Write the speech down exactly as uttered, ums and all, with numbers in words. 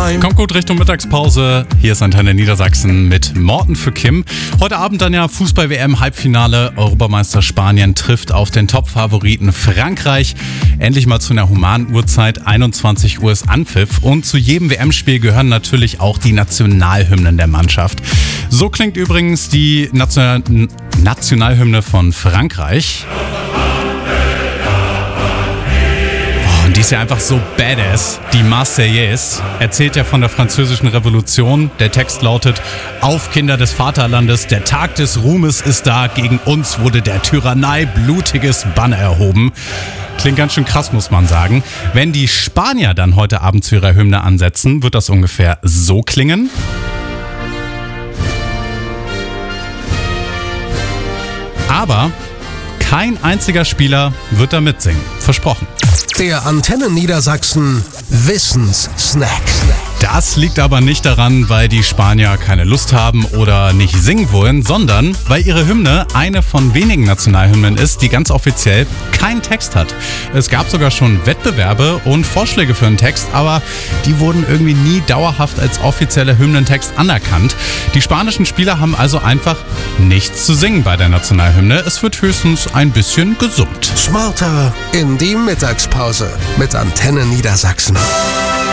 time. Kommt gut Richtung Mittagspause. Hier ist Antenne Niedersachsen mit Morten für Kim. Heute Abend dann ja Fußball-W M-Halbfinale. Europameister Spanien trifft auf den Top-Favoriten Frankreich. Endlich mal zu einer humanen Uhrzeit. einundzwanzig Uhr ist Anpfiff. Und zu jedem W M-Spiel gehören natürlich auch die Nationalhymnen der Mannschaft. So klingt übrigens die National- Nationalhymne von Frankreich. Die ist ja einfach so badass. Die Marseillaise erzählt ja von der französischen Revolution. Der Text lautet: Auf, Kinder des Vaterlandes, der Tag des Ruhmes ist da. Gegen uns wurde der Tyrannei blutiges Banner erhoben. Klingt ganz schön krass, muss man sagen. Wenn die Spanier dann heute Abend zu ihrer Hymne ansetzen, wird das ungefähr so klingen. Aber kein einziger Spieler wird da mitsingen. Versprochen. Der Antenne Niedersachsen Wissenssnack. Das liegt aber nicht daran, weil die Spanier keine Lust haben oder nicht singen wollen, sondern weil ihre Hymne eine von wenigen Nationalhymnen ist, die ganz offiziell keinen Text hat. Es gab sogar schon Wettbewerbe und Vorschläge für einen Text, aber die wurden irgendwie nie dauerhaft als offizieller Hymnentext anerkannt. Die spanischen Spieler haben also einfach nichts zu singen bei der Nationalhymne. Es wird höchstens ein bisschen gesummt. Smarter in die Mittagspause mit Antenne Niedersachsen.